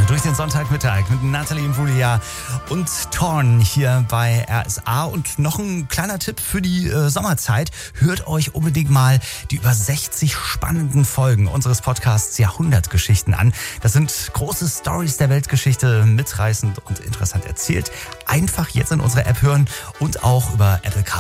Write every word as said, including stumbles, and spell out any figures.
durch den Sonntagmittag mit Nathalie Imbruglia und Thorn hier bei R S A. Und noch ein kleiner Tipp für die äh, Sommerzeit. Hört euch unbedingt mal die über sechzig spannenden Folgen unseres Podcasts Jahrhundertgeschichten an. Das sind große Stories der Weltgeschichte, mitreißend und interessant erzählt. Einfach jetzt in unsere App hören und auch über Apple